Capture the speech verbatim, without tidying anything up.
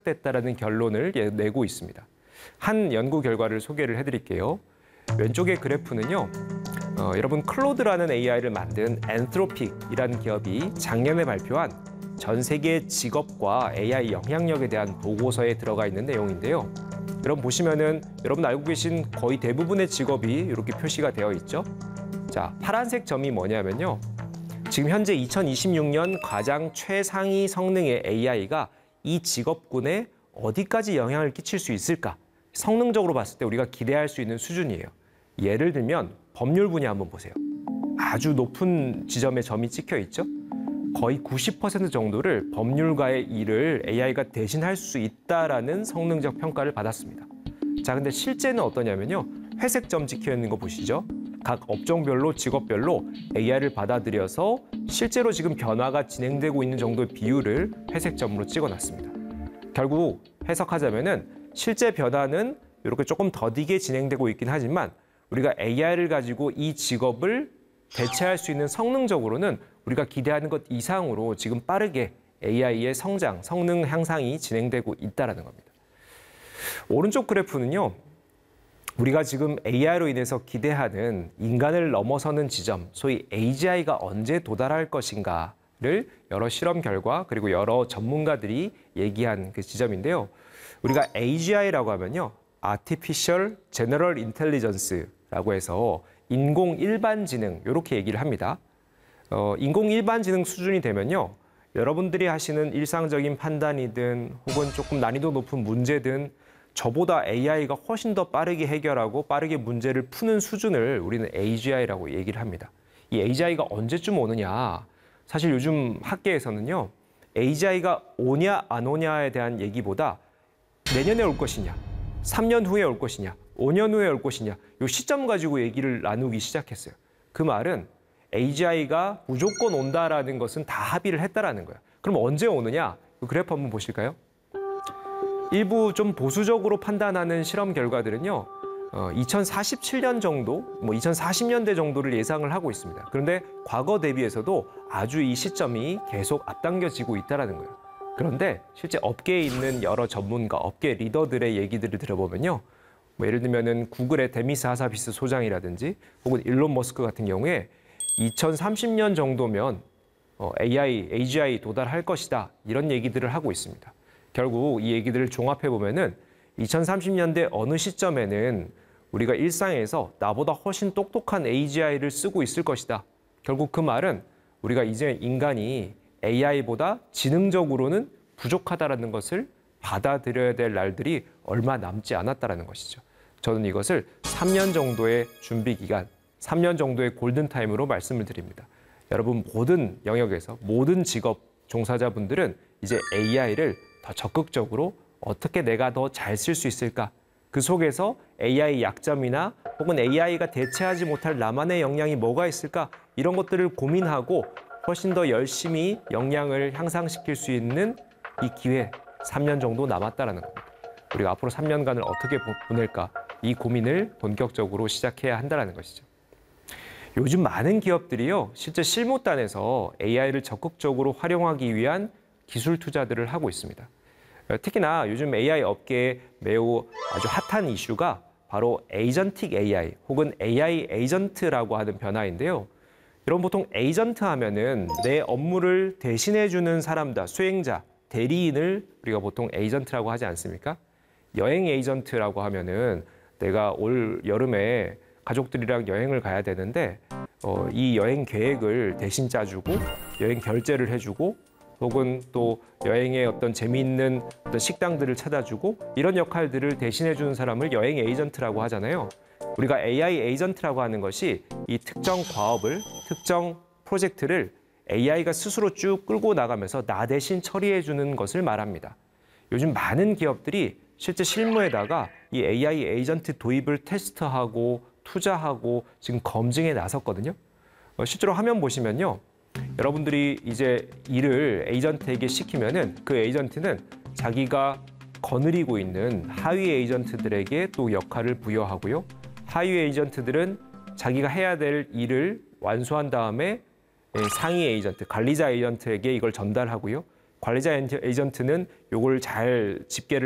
됐다라는 결론을 내고 있습니다. 한 연구 결과를 소개를 해드릴게요. 왼쪽의 그래프는요. 어, 여러분 클로드라는 에이아이를 만든 엔트로픽이라는 기업이 작년에 발표한 전 세계 직업과 에이아이 영향력에 대한 보고서에 들어가 있는 내용인데요. 여러분 보시면은 여러분 알고 계신 거의 대부분의 직업이 이렇게 표시가 되어 있죠. 자, 파란색 점이 뭐냐면요. 지금 현재 이천이십육 년 가장 최상위 성능의 에이아이가 이 직업군에 어디까지 영향을 끼칠 수 있을까? 성능적으로 봤을 때 우리가 기대할 수 있는 수준이에요. 예를 들면 법률 분야 한번 보세요. 아주 높은 지점에 점이 찍혀 있죠? 거의 구십 퍼센트 정도를 법률가의 일을 에이아이가 대신할 수 있다라는 성능적 평가를 받았습니다. 자, 근데 실제는 어떠냐면요. 회색 점 찍혀 있는 거 보시죠? 각 업종별로, 직업별로 에이아이를 받아들여서 실제로 지금 변화가 진행되고 있는 정도의 비율을 회색 점으로 찍어놨습니다. 결국 해석하자면은 실제 변화는 이렇게 조금 더디게 진행되고 있긴 하지만 우리가 에이아이를 가지고 이 직업을 대체할 수 있는 성능적으로는 우리가 기대하는 것 이상으로 지금 빠르게 에이아이의 성장, 성능 향상이 진행되고 있다는 겁니다. 오른쪽 그래프는요. 우리가 지금 에이아이로 인해서 기대하는 인간을 넘어서는 지점, 소위 에이지아이가 언제 도달할 것인가를 여러 실험 결과 그리고 여러 전문가들이 얘기한 그 지점인데요. 우리가 에이지아이라고 하면요. Artificial General Intelligence라고 해서 인공 일반지능 이렇게 얘기를 합니다. 어, 인공 일반지능 수준이 되면요. 여러분들이 하시는 일상적인 판단이든 혹은 조금 난이도 높은 문제든 저보다 에이아이가 훨씬 더 빠르게 해결하고 빠르게 문제를 푸는 수준을 우리는 에이지아이라고 얘기를 합니다. 이 에이지아이가 언제쯤 오느냐. 사실 요즘 학계에서는요. 에이지아이가 오냐 안 오냐에 대한 얘기보다 내년에 올 것이냐, 삼 년 후에 올 것이냐, 오 년 후에 올 것이냐 이 시점 가지고 얘기를 나누기 시작했어요. 그 말은 에이지아이가 무조건 온다라는 것은 다 합의를 했다라는 거예요. 그럼 언제 오느냐? 그 그래프 한번 보실까요? 일부 좀 보수적으로 판단하는 실험 결과들은요. 어, 이천사십칠 년 정도, 뭐 이천사십 년대 정도를 예상을 하고 있습니다. 그런데 과거 대비해서도 아주 이 시점이 계속 앞당겨지고 있다는 거예요. 그런데 실제 업계에 있는 여러 전문가, 업계 리더들의 얘기들을 들어보면요. 뭐 예를 들면은 구글의 데미스 하사비스 소장이라든지 혹은 일론 머스크 같은 경우에 이천삼십 년 정도면 어, 에이아이, 에이지아이 도달할 것이다. 이런 얘기들을 하고 있습니다. 결국 이 얘기들을 종합해 보면은 이천삼십 년대 어느 시점에는 우리가 일상에서 나보다 훨씬 똑똑한 에이지아이를 쓰고 있을 것이다. 결국 그 말은 우리가 이제 인간이 에이아이보다 지능적으로는 부족하다는 것을 받아들여야 될 날들이 얼마 남지 않았다는 것이죠. 저는 이것을 삼 년 정도의 준비 기간, 삼 년 정도의 골든타임으로 말씀을 드립니다. 여러분 모든 영역에서 모든 직업 종사자분들은 이제 에이아이를 더 적극적으로 어떻게 내가 더 잘 쓸 수 있을까? 그 속에서 에이아이 약점이나 혹은 에이아이가 대체하지 못할 나만의 역량이 뭐가 있을까? 이런 것들을 고민하고 훨씬 더 열심히 역량을 향상시킬 수 있는 이 기회 삼 년 정도 남았다는 겁니다. 우리가 앞으로 삼 년간을 어떻게 보낼까? 이 고민을 본격적으로 시작해야 한다는 것이죠. 요즘 많은 기업들이요. 실제 실무단에서 에이아이를 적극적으로 활용하기 위한 기술 투자들을 하고 있습니다. 특히나 요즘 에이아이 업계에 매우 아주 핫한 이슈가 바로 에이전틱 에이아이 혹은 에이아이 에이전트라고 하는 변화인데요. 여러분 보통 에이전트 하면은 내 업무를 대신해주는 사람다, 수행자, 대리인을 우리가 보통 에이전트라고 하지 않습니까? 여행 에이전트라고 하면은 내가 올 여름에 가족들이랑 여행을 가야 되는데 어, 이 여행 계획을 대신 짜주고 여행 결제를 해주고 혹은 또 여행의 어떤 재미있는 어떤 식당들을 찾아주고 이런 역할들을 대신해주는 사람을 여행 에이전트라고 하잖아요. 우리가 에이아이 에이전트라고 하는 것이 이 특정 과업을, 특정 프로젝트를 에이아이가 스스로 쭉 끌고 나가면서 나 대신 처리해주는 것을 말합니다. 요즘 많은 기업들이 실제 실무에다가 이 에이아이 에이전트 도입을 테스트하고 투자하고 지금 검증에 나섰거든요. 어, 실제로 화면 보시면요. 여러분들이 이제 일을 에이전트에게 시키면은 그 에이전트는 자기가 거느리고 있는 하위 에이전트들에게 또 역할을 부여하고요. 하위 에이전트들은 자기가 해야 될 일을 완수한 다음에 상위 에이전트, 관리자 에이전트에게 이걸 전달하고요. 관리자 에이전트는 요걸 잘 집계를